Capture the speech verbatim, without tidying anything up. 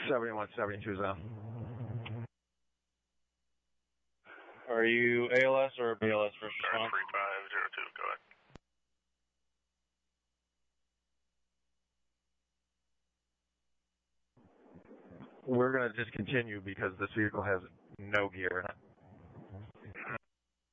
seventy-one seventy-two zone. Are you A L S or B L S first Sorry, response? three five zero two, go ahead. We're going to discontinue because this vehicle has no gear in it.